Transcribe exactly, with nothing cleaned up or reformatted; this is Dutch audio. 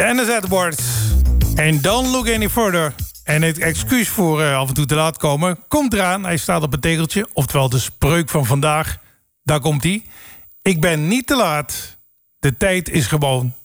De N S Z-woord. En don't look any further. En het excuus voor uh, af en toe te laat komen komt eraan. Hij staat op het tegeltje. Oftewel de spreuk van vandaag. Daar komt hij. Ik ben niet te laat. De tijd is gewoon